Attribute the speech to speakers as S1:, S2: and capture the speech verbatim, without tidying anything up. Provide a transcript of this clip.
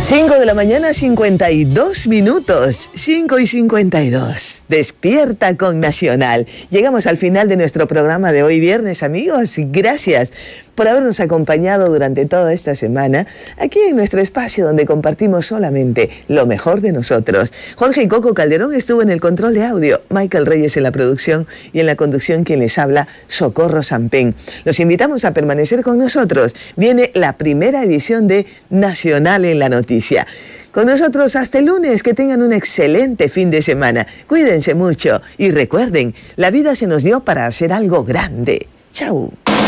S1: cinco de la mañana, cincuenta y dos minutos. cinco y cincuenta y dos. Despierta con Nacional. Llegamos al final de nuestro programa de hoy viernes, amigos. Gracias por habernos acompañado durante toda esta semana aquí en nuestro espacio donde compartimos solamente lo mejor de nosotros. Jorge y Coco Calderón estuvo en el control de audio, Michael Reyes en la producción y en la conducción quien les habla, Socorro Sampén. Los invitamos a permanecer con nosotros. Viene la primera edición de Nacional en la Noticia. Con nosotros hasta el lunes, que tengan un excelente fin de semana. Cuídense mucho y recuerden, la vida se nos dio para hacer algo grande. Chau.